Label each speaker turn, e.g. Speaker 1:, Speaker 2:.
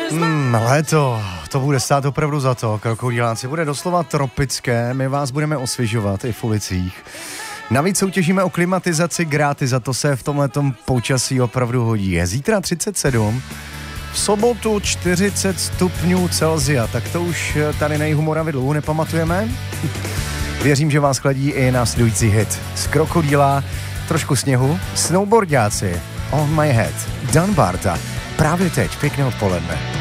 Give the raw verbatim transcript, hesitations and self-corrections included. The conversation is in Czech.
Speaker 1: Mm, léto, to bude stát opravdu za to, krokodýláci, bude doslova tropické, my vás budeme osvěžovat i v ulicích. Navíc soutěžíme o klimatizaci gratis, za to se v tomhletom počasí opravdu hodí. Je zítra třicet sedm, v sobotu čtyřicet stupňů Celsia, tak to už tady na jihu Moravy dlouho nepamatujeme. Věřím, že vás chladí i následující hit z Krokodýla, trošku sněhu, snowboardáci, On My Head, Dan Barta, právě teď, pěkné odpoledne.